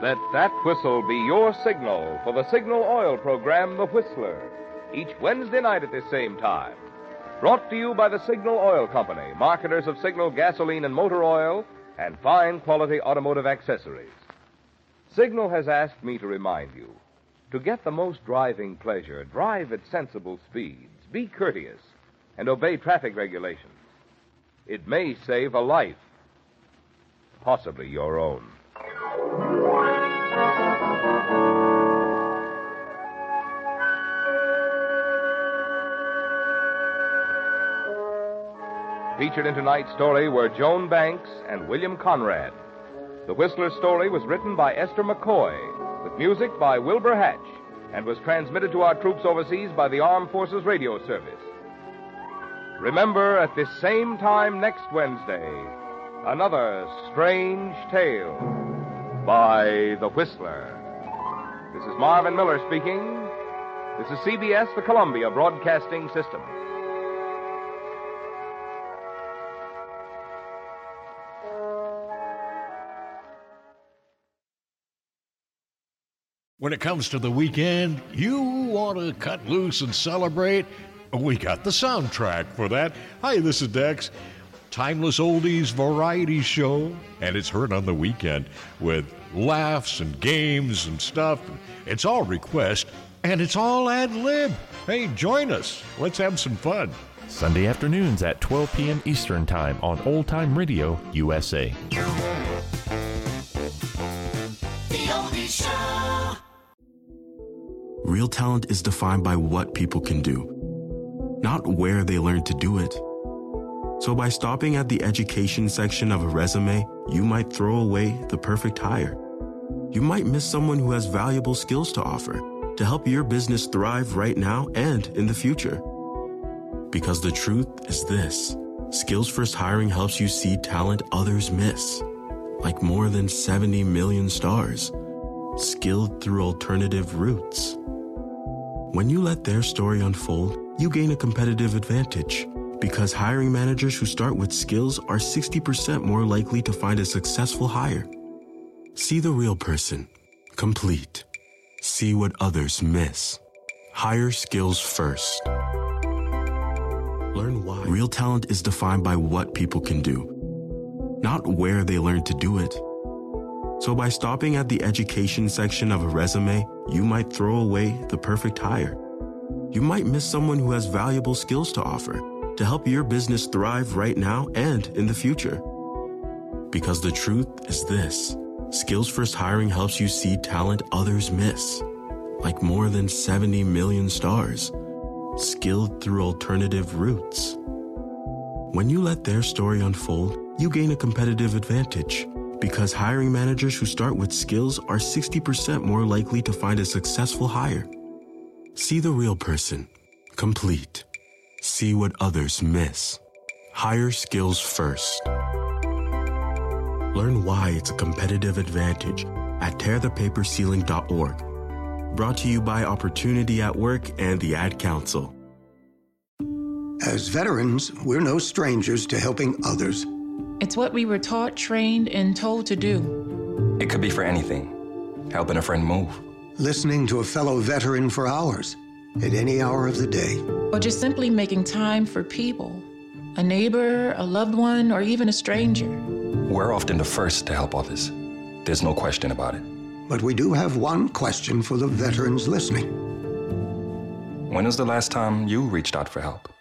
Let that whistle be your signal for the Signal Oil program, The Whistler, each Wednesday night at this same time. Brought to you by the Signal Oil Company, marketers of Signal gasoline and motor oil and fine quality automotive accessories. Signal has asked me to remind you, to get the most driving pleasure, drive at sensible speeds, be courteous, and obey traffic regulations. It may save a life, possibly your own. Featured in tonight's story were Joan Banks and William Conrad. The Whistler's story was written by Esther McCoy, with music by Wilbur Hatch, and was transmitted to our troops overseas by the Armed Forces Radio Service. Remember, at this same time next Wednesday, another strange tale by The Whistler. This is Marvin Miller speaking. This is CBS, the Columbia Broadcasting System. When it comes to the weekend, you want to cut loose and celebrate? We got the soundtrack for that. Hi, this is Dex. Timeless oldies variety show, and it's heard on the weekend with laughs and games and stuff. It's all request, and it's all ad-lib. Hey, join us. Let's have some fun. Sunday afternoons at 12 p.m. Eastern Time on Old Time Radio USA. The Oldies Show. Real talent is defined by what people can do, not where they learn to do it. So by stopping at the education section of a resume, you might throw away the perfect hire. You might miss someone who has valuable skills to offer to help your business thrive right now and in the future. Because the truth is this: Skills First Hiring helps you see talent others miss, like more than 70 million stars, skilled through alternative routes. When you let their story unfold, you gain a competitive advantage, because hiring managers who start with skills are 60% more likely to find a successful hire. See the real person. Complete. See what others miss. Hire skills first. Learn why. Real talent is defined by what people can do, not where they learn to do it. So by stopping at the education section of a resume, you might throw away the perfect hire. You might miss someone who has valuable skills to offer to help your business thrive right now and in the future. Because the truth is this: Skills First Hiring helps you see talent others miss, like more than 70 million stars, skilled through alternative routes. When you let their story unfold, you gain a competitive advantage, because hiring managers who start with skills are 60% more likely to find a successful hire. See the real person. Complete. See what others miss. Hire skills first. Learn why it's a competitive advantage at tearthepaperceiling.org. Brought to you by Opportunity at Work and the Ad Council. As veterans, we're no strangers to helping others. It's what we were taught, trained, and told to do. It could be for anything. Helping a friend move. Listening to a fellow veteran for hours, at any hour of the day. Or just simply making time for people. A neighbor, a loved one, or even a stranger. We're often the first to help others. There's no question about it. But we do have one question for the veterans listening. When was the last time you reached out for help?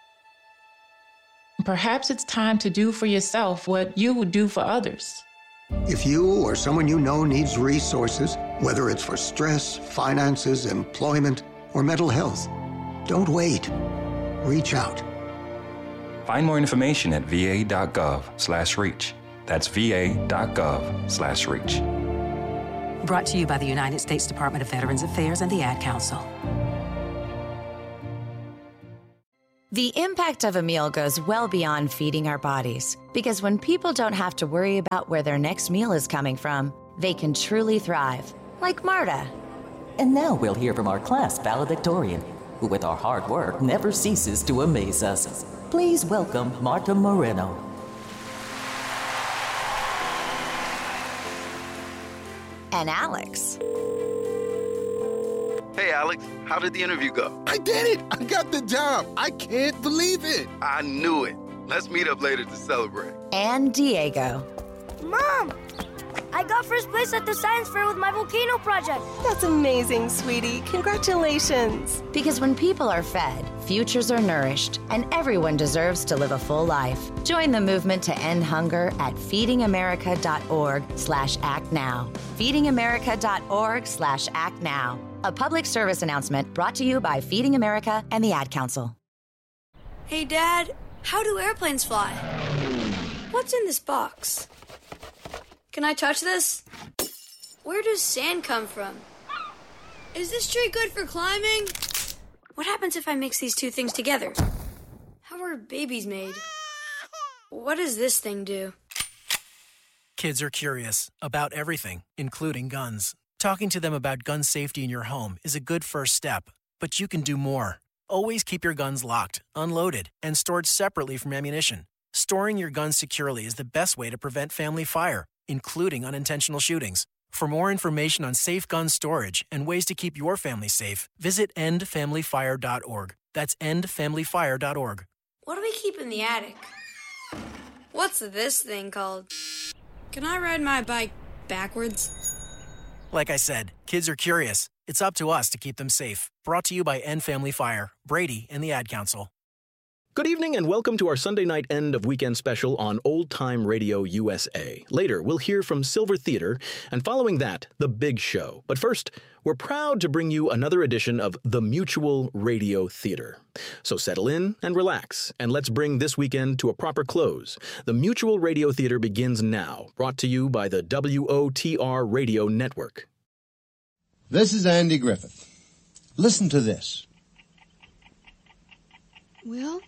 Perhaps it's time to do for yourself what you would do for others. If you or someone you know needs resources, whether it's for stress, finances, employment, or mental health, don't wait. Reach out. Find more information at va.gov/reach. That's va.gov/reach. Brought to you by the United States Department of Veterans Affairs and the Ad Council. The impact of a meal goes well beyond feeding our bodies, because when people don't have to worry about where their next meal is coming from, they can truly thrive, like Marta. And now we'll hear from our class valedictorian, who with our hard work never ceases to amaze us. Please welcome Marta Moreno. and Alex. Hey, Alex, how did the interview go? I did it! I got the job! I can't believe it! I knew it. Let's meet up later to celebrate. And Diego. Mom! I got first place at the science fair with my volcano project. That's amazing, sweetie. Congratulations. Because when people are fed, futures are nourished, and everyone deserves to live a full life. Join the movement to end hunger at feedingamerica.org/actnow. feedingamerica.org/actnow. A public service announcement brought to you by Feeding America and the Ad Council. Hey, Dad, how do airplanes fly? What's in this box? Can I touch this? Where does sand come from? Is this tree good for climbing? What happens if I mix these two things together? How are babies made? What does this thing do? Kids are curious about everything, including guns. Talking to them about gun safety in your home is a good first step, but you can do more. Always keep your guns locked, unloaded, and stored separately from ammunition. Storing your guns securely is the best way to prevent family fire, including unintentional shootings. For more information on safe gun storage and ways to keep your family safe, visit endfamilyfire.org. That's endfamilyfire.org. What do we keep in the attic? What's this thing called? Can I ride my bike backwards? Like I said, kids are curious. It's up to us to keep them safe. Brought to you by End Family Fire, Brady, and the Ad Council. Good evening and welcome to our Sunday night end of weekend special on Old Time Radio USA. Later, we'll hear from Silver Theater, and following that, The Big Show. But first, we're proud to bring you another edition of The Mutual Radio Theater. So settle in and relax, and let's bring this weekend to a proper close. The Mutual Radio Theater begins now, brought to you by the WOTR Radio Network. This is Andy Griffith. Listen to this. Will?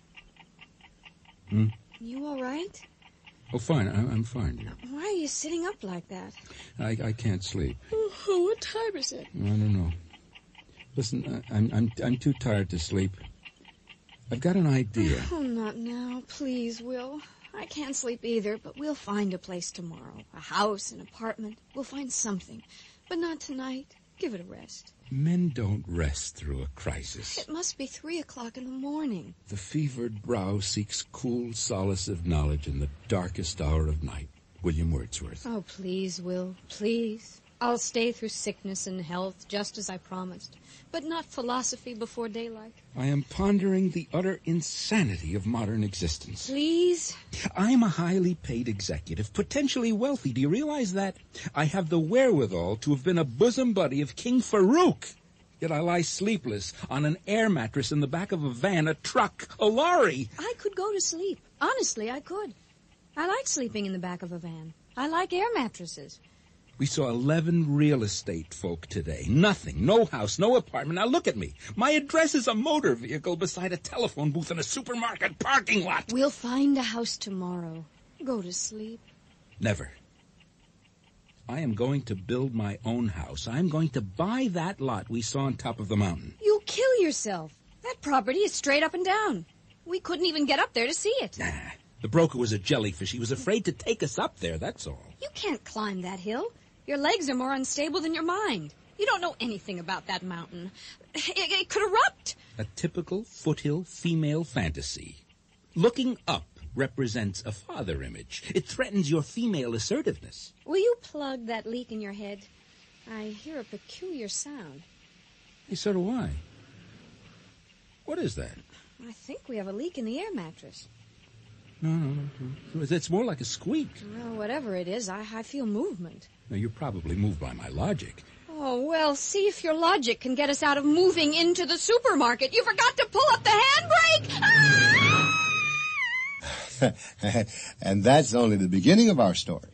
You all right? Oh, fine. I'm fine, dear. Why are you sitting up like that? I can't sleep. Oh, what time is it? I don't know. Listen, I'm too tired to sleep. I've got an idea. Oh, not now. Please, Will. I can't sleep either, but we'll find a place tomorrow. A house, an apartment. We'll find something. But not tonight. Give it a rest. Men don't rest through a crisis. It must be 3 o'clock in the morning. The fevered brow seeks cool solace of knowledge in the darkest hour of night. William Wordsworth. Oh, please, Will, please. I'll stay through sickness and health, just as I promised. But not philosophy before daylight. I am pondering the utter insanity of modern existence. Please? I'm a highly paid executive, potentially wealthy. Do you realize that? I have the wherewithal to have been a bosom buddy of King Farouk. Yet I lie sleepless on an air mattress in the back of a van, a truck, a lorry. I could go to sleep. Honestly, I could. I like sleeping in the back of a van. I like air mattresses. We saw 11 real estate folk today. Nothing. No house, no apartment. Now look at me. My address is a motor vehicle beside a telephone booth in a supermarket parking lot. We'll find a house tomorrow. Go to sleep. Never. I am going to build my own house. I'm going to buy that lot we saw on top of the mountain. You'll kill yourself. That property is straight up and down. We couldn't even get up there to see it. Nah. The broker was a jellyfish. He was afraid to take us up there, that's all. You can't climb that hill. Your legs are more unstable than your mind. You don't know anything about that mountain. It could erupt. A typical foothill female fantasy. Looking up represents a father image. It threatens your female assertiveness. Will you plug that leak in your head? I hear a peculiar sound. Hey, so do I. What is that? I think we have a leak in the air mattress. No. It's more like a squeak. Well, whatever it is, I feel movement. Now, you're probably moved by my logic. Oh, well, see if your logic can get us out of moving into the supermarket. You forgot to pull up the handbrake! Ah! And that's only the beginning of our story.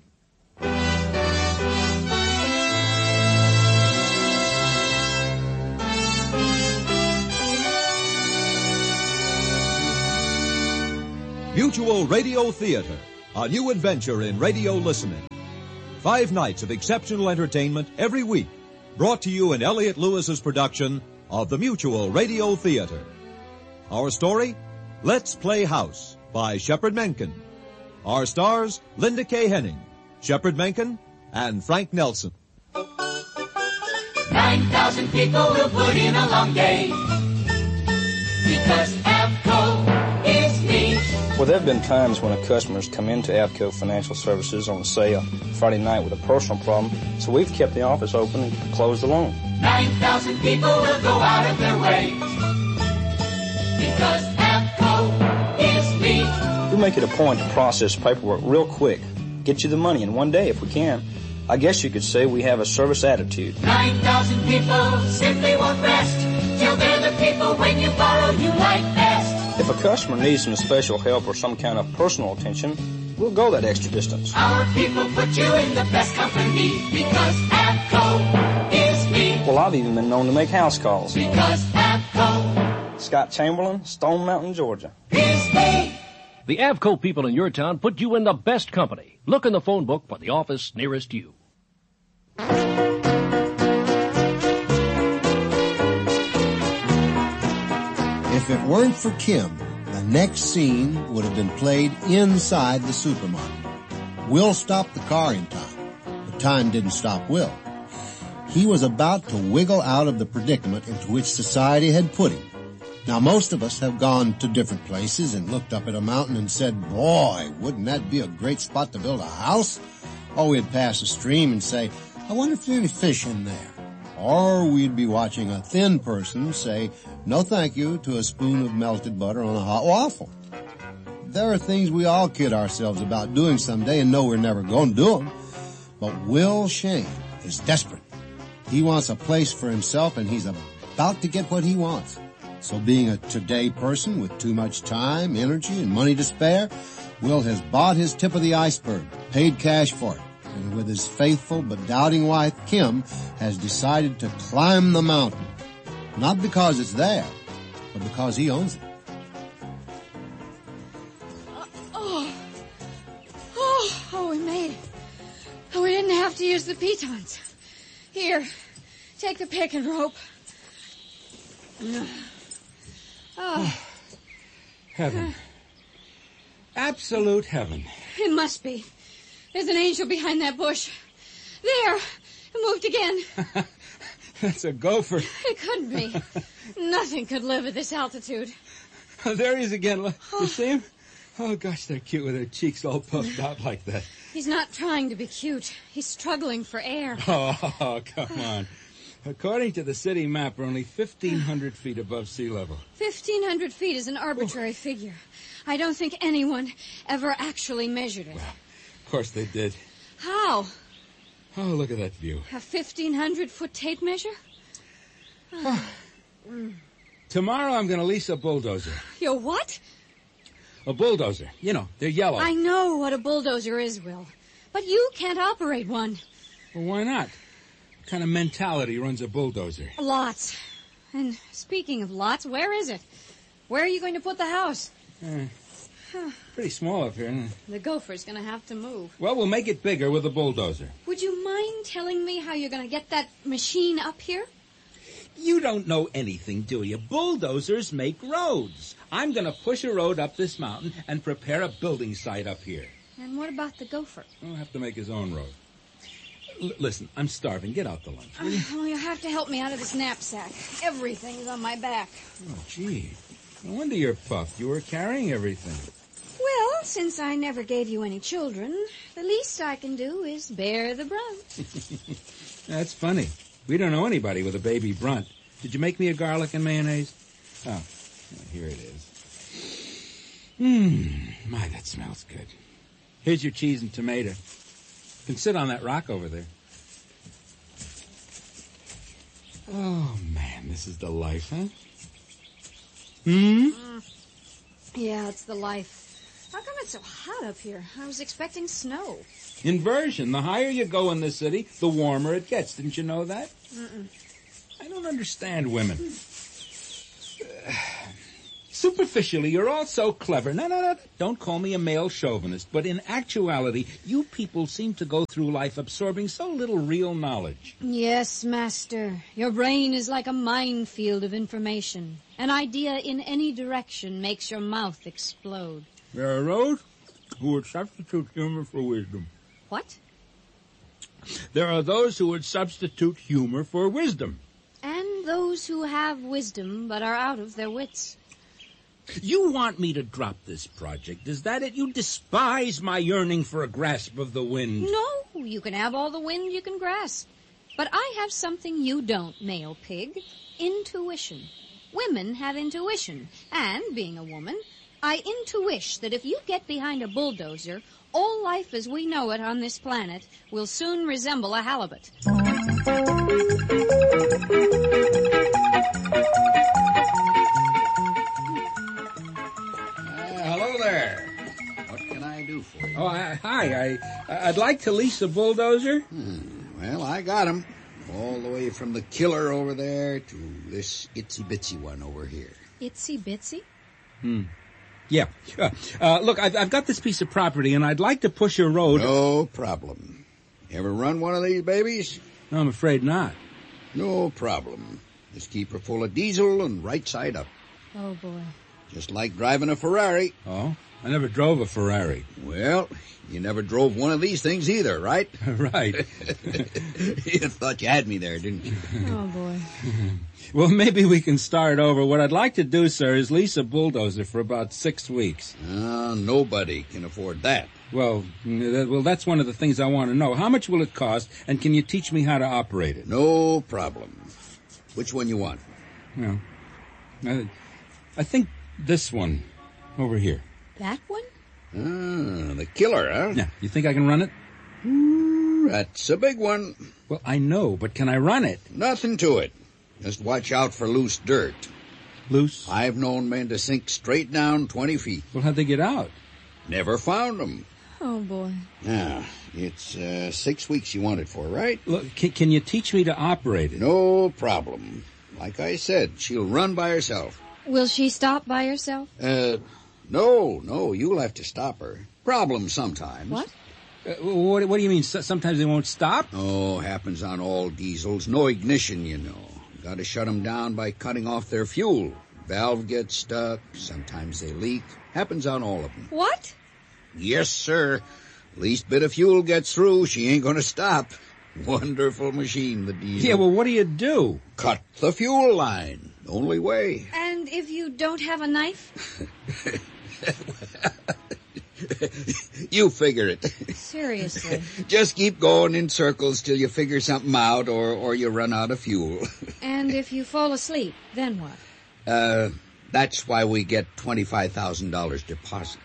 Mutual Radio Theater, a new adventure in radio listening. 5 nights of exceptional entertainment every week, brought to you in Elliott Lewis's production of the Mutual Radio Theater. Our story, Let's Play House, by Shepard Menken. Our stars, Linda K. Henning, Shepard Menken, and Frank Nelson. 9,000 people will put in a long day. Because APCO is me. Well, there have been times when a customer's come into APCO Financial Services on, say, a Friday night with a personal problem, so we've kept the office open and closed the loan. 9,000 people will go out of their way. Because APCO is me. We make it a point to process paperwork real quick, get you the money in one day if we can. I guess you could say we have a service attitude. 9,000 people simply won't rest till they're the people when you borrow you like best. If a customer needs some special help or some kind of personal attention, we'll go that extra distance. Our people put you in the best company because APCO is me. Well, I've even been known to make house calls. Because APCO Scott Chamberlain, Stone Mountain, Georgia. is me. The APCO people in your town put you in the best company. Look in the phone book for the office nearest you. If it weren't for Kim, the next scene would have been played inside the supermarket. Will stopped the car in time, but time didn't stop Will. He was about to wiggle out of the predicament into which society had put him. Now, most of us have gone to different places and looked up at a mountain and said, boy, wouldn't that be a great spot to build a house? Or we'd pass a stream and say, I wonder if there are any fish in there. Or we'd be watching a thin person say, no thank you, to a spoon of melted butter on a hot waffle. There are things we all kid ourselves about doing someday and know we're never going to do them. But Will Shane is desperate. He wants a place for himself, and he's about to get what he wants. So being a today person with too much time, energy, and money to spare, Will has bought his tip of the iceberg, paid cash for it, and with his faithful but doubting wife, Kim, has decided to climb the mountain. Not because it's there, but because he owns it. We made it. Oh, we didn't have to use the pitons. Here, take the pick and rope. Heaven. Absolute heaven. It must be. There's an angel behind that bush. There. It moved again. That's a gopher. It couldn't be. Nothing could live at this altitude. Oh, there he is again. You see him? Oh, gosh, they're cute with their cheeks all puffed out like that. He's not trying to be cute. He's struggling for air. Oh, come on. According to the city map, we're only 1,500 feet above sea level. 1,500 feet is an arbitrary figure. I don't think anyone ever actually measured it. Well, of course they did. How? Oh, look at that view. A 1,500-foot tape measure? Tomorrow I'm going to lease a bulldozer. Your what? A bulldozer. You know, they're yellow. I know what a bulldozer is, Will. But you can't operate one. Well, why not? What kind of mentality runs a bulldozer? Lots. And speaking of lots, where is it? Where are you going to put the house? Pretty small up here. The gopher's going to have to move. Well, we'll make it bigger with a bulldozer. Would you mind telling me how you're going to get that machine up here? You don't know anything, do you? Bulldozers make roads. I'm going to push a road up this mountain and prepare a building site up here. And what about the gopher? He'll have to make his own road. Listen, I'm starving. Get out the lunch, will you? Well, you'll have to help me out of this knapsack. Everything's on my back. Oh, gee. No wonder you're puffed. You were carrying everything. Well, since I never gave you any children, the least I can do is bear the brunt. That's funny. We don't know anybody with a baby brunt. Did you make me a garlic and mayonnaise? Oh, here it is. My, that smells good. Here's your cheese and tomato. You can sit on that rock over there. Oh, man, this is the life, huh? Yeah, it's the life. How come it's so hot up here? I was expecting snow. Inversion. The higher you go in the city, the warmer it gets. Didn't you know that? I don't understand women. Superficially, you're all so clever. No. Don't call me a male chauvinist. But in actuality, you people seem to go through life absorbing so little real knowledge. Yes, Master. Your brain is like a minefield of information. An idea in any direction makes your mouth explode. There are those who would substitute humor for wisdom. What? There are those who would substitute humor for wisdom. And those who have wisdom but are out of their wits. You want me to drop this project, is that it? You despise my yearning for a grasp of the wind. No, you can have all the wind you can grasp. But I have something you don't, male pig. Intuition. Women have intuition. And, being a woman, I intuish that if you get behind a bulldozer, all life as we know it on this planet will soon resemble a halibut. Hello there. What can I do for you? Oh, hi. I'd like to lease a bulldozer. Well, I got 'em. All the way from the Killer over there to this itsy-bitsy one over here. Itsy-bitsy? Yeah. Look, I've got this piece of property, and I'd like to push a road... No problem. Ever run one of these babies? No, I'm afraid not. No problem. Just keep her full of diesel and right side up. Oh, boy. Just like driving a Ferrari. Oh? I never drove a Ferrari. Well, you never drove one of these things either, right? Right. You thought you had me there, didn't you? Oh, boy. Well, maybe we can start over. What I'd like to do, sir, is lease a bulldozer for about 6 weeks. Nobody can afford that. Well, that's one of the things I want to know. How much will it cost, and can you teach me how to operate it? No problem. Which one you want? Well, I think this one over here. That one? The Killer, huh? Yeah. You think I can run it? That's a big one. Well, I know, but can I run it? Nothing to it. Just watch out for loose dirt. Loose? I've known men to sink straight down 20 feet. Well, how'd they get out? Never found them. Oh, boy. Now, it's 6 weeks you want it for, right? Look, can you teach me to operate it? No problem. Like I said, she'll run by herself. Will she stop by herself? No, you'll have to stop her. Problem sometimes. What? What do you mean? Sometimes they won't stop? Oh, happens on all diesels. No ignition, you know. Got to shut them down by cutting off their fuel. Valve gets stuck. Sometimes they leak. Happens on all of them. What? Yes, sir. Least bit of fuel gets through, she ain't gonna stop. Wonderful machine, the diesel. Yeah, well, what do you do? Cut the fuel line. Only way. And if you don't have a knife? You figure it. Seriously. Just keep going in circles till you figure something out or you run out of fuel. And if you fall asleep, then what? That's why we get $25,000 deposit.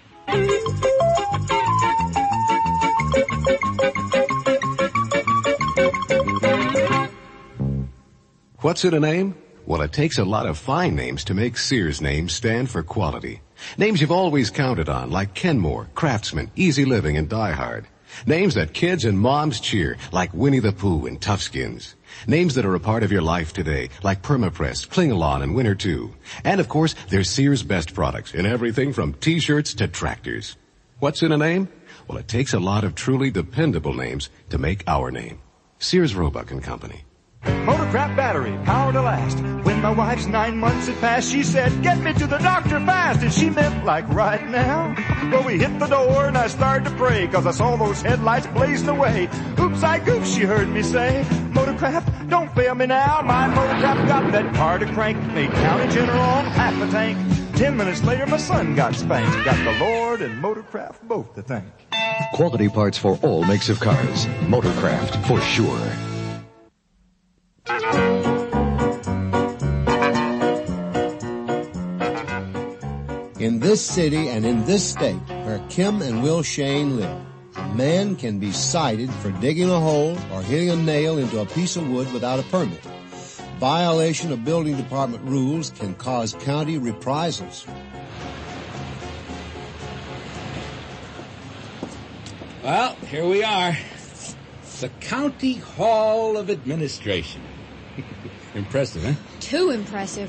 What's in a name? Well, it takes a lot of fine names to make Sears names stand for quality. Names you've always counted on, like Kenmore, Craftsman, Easy Living, and Die Hard. Names that kids and moms cheer, like Winnie the Pooh and Toughskins. Names that are a part of your life today, like Permapress, Klingalon, and Winter 2. And, of course, there's Sears' best products in everything from T-shirts to tractors. What's in a name? Well, it takes a lot of truly dependable names to make our name. Sears, Roebuck and Company. Motorcraft battery, power to last. When my wife's 9 months had passed, she said, get me to the doctor fast. And she meant like right now. Well, we hit the door and I started to pray, cause I saw those headlights blazing away. Oops, I goofed, she heard me say. Motorcraft, don't fail me now. My Motorcraft got that car to crank. Made County General on half a tank. 10 minutes later, my son got spanked. Got the Lord and Motorcraft both to thank. Quality parts for all makes of cars. Motorcraft, for sure. In this city and in this state where Kim and Will Shane live, a man can be cited for digging a hole or hitting a nail into a piece of wood without a permit. Violation of building department rules can cause county reprisals. Well, here we are. The County Hall of Administration. Impressive, eh? Too impressive.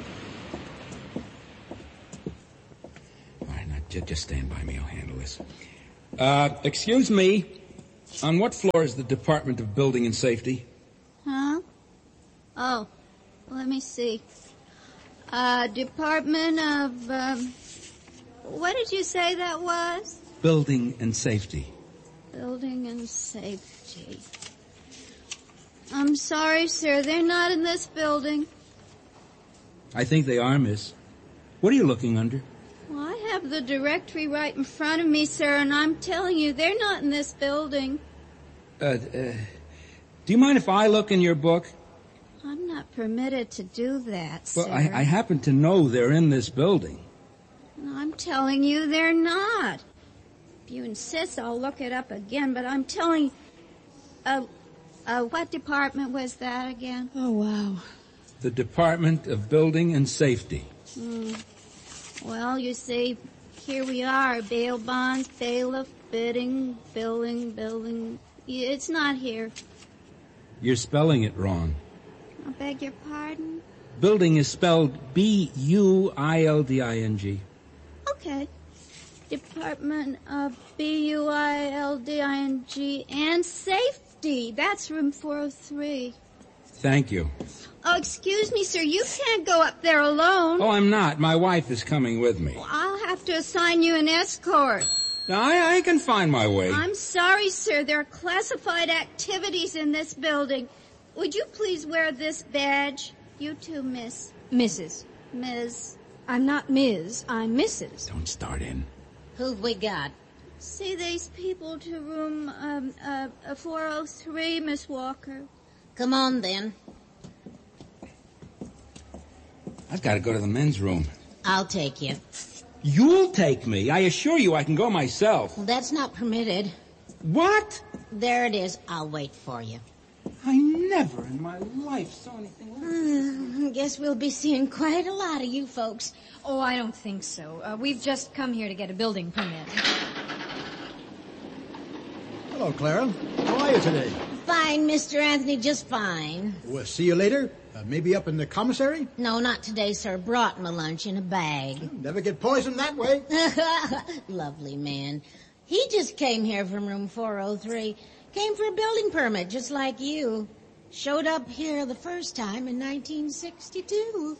All right, now, just stand by me. I'll handle this. Excuse me. On what floor is the Department of Building and Safety? Huh? Oh, let me see. Department of, what did you say that was? Building and Safety. Building and Safety. I'm sorry, sir. They're not in this building. I think they are, miss. What are you looking under? Well, I have the directory right in front of me, sir, and I'm telling you, they're not in this building. Do you mind if I look in your book? I'm not permitted to do that, sir. Well, I happen to know they're in this building. I'm telling you, they're not. If you insist, I'll look it up again, but I'm telling you... what department was that again? Oh, wow. The Department of Building and Safety. Well, you see, here we are. Bail bonds, bailiff, bidding, building. It's not here. You're spelling it wrong. I beg your pardon? Building is spelled B-U-I-L-D-I-N-G. Okay. Department of B-U-I-L-D-I-N-G and Safety. That's room 403. Thank you. Oh, excuse me, sir. You can't go up there alone. Oh, I'm not. My wife is coming with me. Well, I'll have to assign you an escort. Now, I can find my way. I'm sorry, sir. There are classified activities in this building. Would you please wear this badge? You too, miss. Mrs. Ms. I'm not Ms. I'm Mrs. Don't start in. Who've we got? See these people to room 403, Miss Walker. Come on, then. I've got to go to the men's room. I'll take you. You'll take me. I assure you I can go myself. Well, that's not permitted. What? There it is. I'll wait for you. I never in my life saw anything like this. Guess we'll be seeing quite a lot of you folks. Oh, I don't think so. We've just come here to get a building permit. Hello, Clara. How are you today? Fine, Mr. Anthony, just fine. We'll see you later. Maybe up in the commissary? No, not today, sir. Brought my lunch in a bag. Never get poisoned that way. Lovely man. He just came here from room 403. Came for a building permit, just like you. Showed up here the first time in 1962.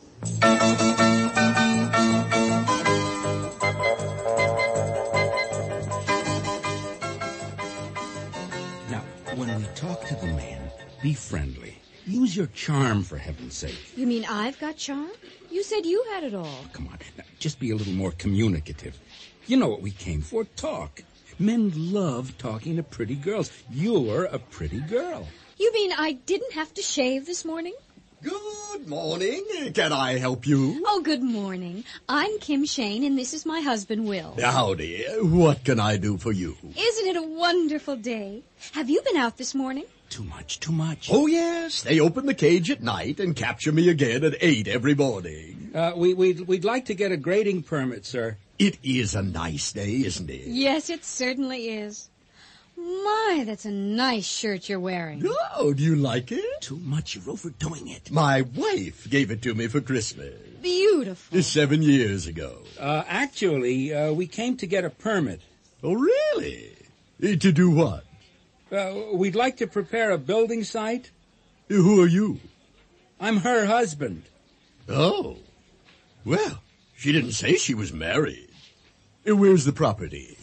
Now, when we talk to the man, be friendly. Use your charm, for heaven's sake. You mean I've got charm? You said you had it all. Come on, now, just be a little more communicative. You know what we came for, talk. Men love talking to pretty girls. You're a pretty girl. You mean I didn't have to shave this morning? Good morning. Can I help you? Oh, good morning. I'm Kim Shane, and this is my husband, Will. Howdy. What can I do for you? Isn't it a wonderful day? Have you been out this morning? Too much. Oh, yes. They open the cage at night and capture me again at 8 every morning. We'd like to get a grading permit, sir. It is a nice day, isn't it? Yes, it certainly is. My, that's a nice shirt you're wearing. Oh, do you like it? Too much. You're overdoing it. My wife gave it to me for Christmas. Beautiful. 7 years ago. Actually, we came to get a permit. Oh, really? To do what? We'd like to prepare a building site. Who are you? I'm her husband. Oh. Well, she didn't say she was married. Where's the property?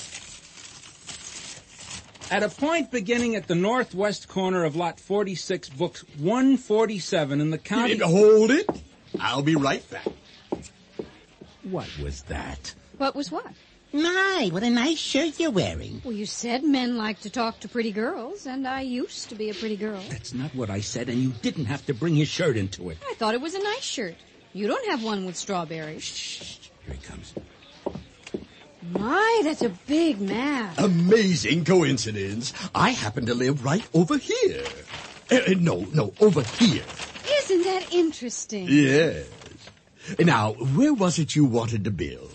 At a point beginning at the northwest corner of Lot 46, Book 147 in the county... Hold it. I'll be right back. What was that? What was what? My, what a nice shirt you're wearing. Well, you said men like to talk to pretty girls, and I used to be a pretty girl. That's not what I said, and you didn't have to bring his shirt into it. I thought it was a nice shirt. You don't have one with strawberries. Shh. Here he comes. My, that's a big map. Amazing coincidence. I happen to live right over here. No, over here. Isn't that interesting? Yes. Now, where was it you wanted to build?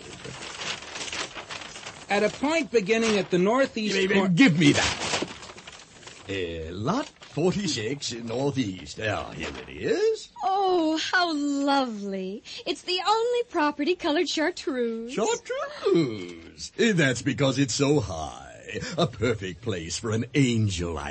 At a point beginning at the northeast corner... Give me that. Lot 46 northeast. Here it is. Oh, how lovely. It's the only property colored chartreuse. Chartreuse? That's because it's so high. A perfect place for an angel,